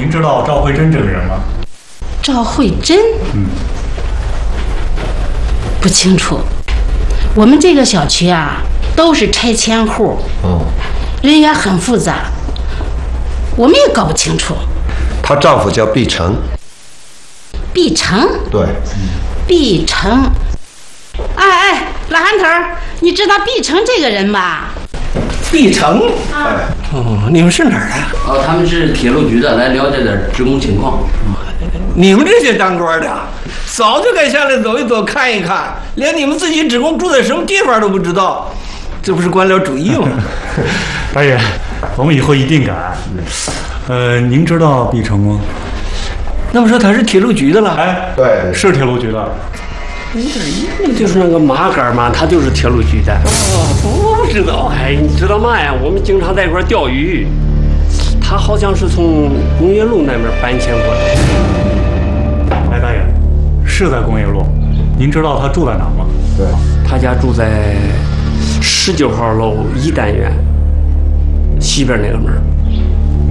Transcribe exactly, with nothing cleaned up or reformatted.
您知道赵慧珍这个人吗？ 赵慧珍？ 嗯， 不清楚。我们这个小区啊，都是拆迁户， 哦， 人员很复杂，我们也搞不清楚。 她丈夫叫毕成。 毕成？ 对， 毕成。哎哎，老韩头，你知道毕成这个人吧？ 毕成啊， 哦，你们是哪儿的？ 哦，他们是铁路局的，来了解点职工情况。 你们这些当官的，早就该下来走一走，看一看，连你们自己职工住在什么地方都不知道，这不是官僚主义吗？ 大爷，我们以后一定改。呃，您知道毕成吗？ 那么说他是铁路局的了？ 哎， 对， 是铁路局的。 那就是那个马杆嘛，他就是铁路局的。哦，不知道，哎，你知道嘛呀？我们经常在一块钓鱼，他好像是从工业路那边搬迁过来。 哎，大爷，是在工业路。您知道他住在哪吗？ 对， 他家住在十九号楼一单元西边那个门。